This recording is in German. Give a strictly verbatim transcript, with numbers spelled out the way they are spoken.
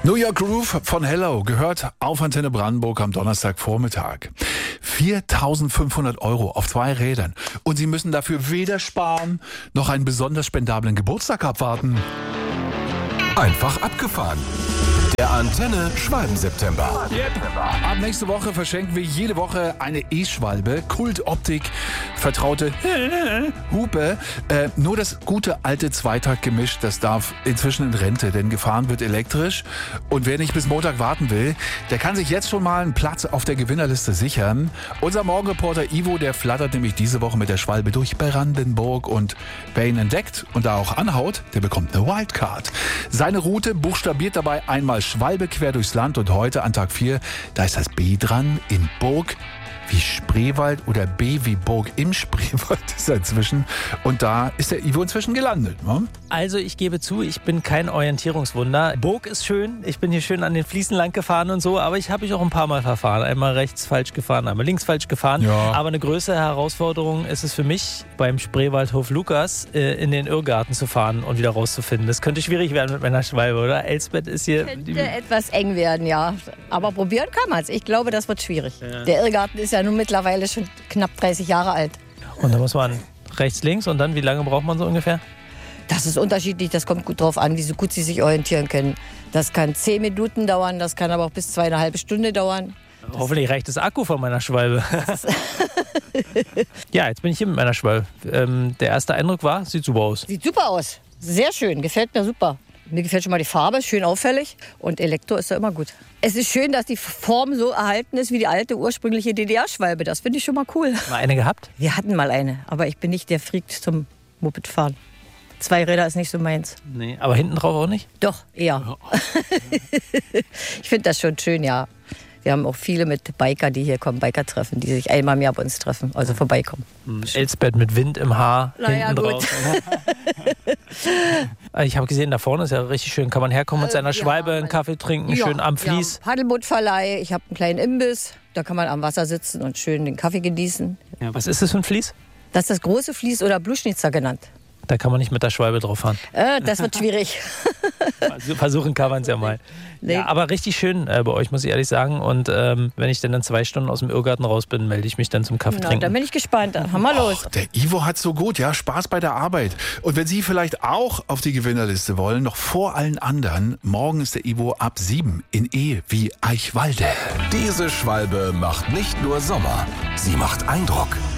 New York Groove von Hello gehört auf Antenne Brandenburg am Donnerstagvormittag. viertausendfünfhundert Euro auf zwei Rädern. Und Sie müssen dafür weder sparen, noch einen besonders spendablen Geburtstag abwarten. Einfach abgefahren. Der Antenne Schwalben-September. Yep. Ab nächste Woche verschenken wir jede Woche eine E-Schwalbe, Kultoptik, vertraute Hupe. Äh, nur das gute alte Zweitaktgemisch, das darf inzwischen in Rente, denn gefahren wird elektrisch. Und wer nicht bis Montag warten will, der kann sich jetzt schon mal einen Platz auf der Gewinnerliste sichern. Unser Morgenreporter Ivo, der flattert nämlich diese Woche mit der Schwalbe durch Brandenburg. Und wer ihn entdeckt und da auch anhaut, der bekommt eine Wildcard. Seine Route buchstabiert dabei einmal Schwalbe quer durchs Land und heute an Tag vier, da ist das B dran in Burg wie Spreewald oder B wie Burg im Spreewald ist er inzwischen. Und da ist der Ivo inzwischen gelandet. Ne? Also ich gebe zu, ich bin kein Orientierungswunder. Burg ist schön, ich bin hier schön an den Fliesen lang gefahren und so, aber ich habe mich auch ein paar Mal verfahren. Einmal rechts falsch gefahren, einmal links falsch gefahren. Ja. Aber eine größere Herausforderung ist es für mich, beim Spreewaldhof Lukas äh, in den Irrgarten zu fahren und wieder rauszufinden. Das könnte schwierig werden mit meiner Schwalbe, oder? Elsbeth ist hier... Könnte etwas eng werden, ja. Aber probieren kann man es. Ich glaube, das wird schwierig. Ja. Der Irrgarten ist ja nun mittlerweile schon knapp dreißig Jahre alt. Und da muss man rechts, links und dann, wie lange braucht man so ungefähr? Das ist unterschiedlich, das kommt gut drauf an, wie so gut Sie sich orientieren können. Das kann zehn Minuten dauern, das kann aber auch bis zweieinhalb Stunden dauern. Hoffentlich reicht das Akku von meiner Schwalbe. Ja, jetzt bin ich hier mit meiner Schwalbe. Ähm, der erste Eindruck war, sieht super aus. Sieht super aus, sehr schön, gefällt mir super. Mir gefällt schon mal die Farbe, schön auffällig und Elektro ist ja immer gut. Es ist schön, dass die Form so erhalten ist wie die alte ursprüngliche D D R-Schwalbe. Das finde ich schon mal cool. Mal eine gehabt? Wir hatten mal eine, aber ich bin nicht der Freak zum Mopedfahren. Zwei Räder ist nicht so meins. Nee, aber hinten drauf auch nicht? Doch, eher. Ich finde das schon schön, ja. Wir haben auch viele mit Biker, die hier kommen, Biker-Treffen, die sich einmal im Jahr bei uns treffen, also vorbeikommen. Elsbeth mit Wind im Haar, Na ja, hinten gut. drauf. Ich habe gesehen, da vorne ist ja richtig schön. Kann man herkommen mit seiner Äh, ja, Schwalbe, einen Kaffee trinken, Ja, schön am wir haben Fließ. Paddelbootverleih, ich habe einen kleinen Imbiss, da kann man am Wasser sitzen und schön den Kaffee genießen. Ja, was ist das für ein Fließ? Das ist das große Fließ oder Bluschnitzer genannt. Da kann man nicht mit der Schwalbe drauf fahren. Äh, das wird schwierig. Versuchen kann man es ja mal. Nee. Ja, aber richtig schön äh, bei euch, muss ich ehrlich sagen. Und ähm, wenn ich dann, dann zwei Stunden aus dem Irrgarten raus bin, melde ich mich dann zum Kaffee Na, trinken. da bin ich gespannt. Haben wir los. Och, der Ivo hat so gut, ja, Spaß bei der Arbeit. Und wenn Sie vielleicht auch auf die Gewinnerliste wollen, noch vor allen anderen, morgen ist der Ivo ab sieben in Ehe wie Eichwalde. Diese Schwalbe macht nicht nur Sommer, sie macht Eindruck.